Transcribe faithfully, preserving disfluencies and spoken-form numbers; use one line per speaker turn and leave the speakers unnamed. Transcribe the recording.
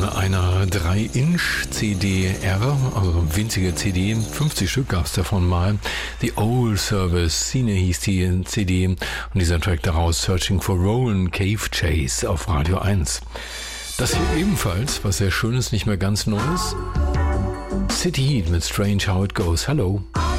von einer drei Inch C D R, also winzige C D, fünfzig Stück gab es davon mal. The Old Service, Cine hieß die C D und dieser Track daraus, Searching for Roland, Cave Chase auf Radio eins. Das hier ebenfalls, was sehr schön ist, nicht mehr ganz Neues. City Heat mit Strange How It Goes. Hallo.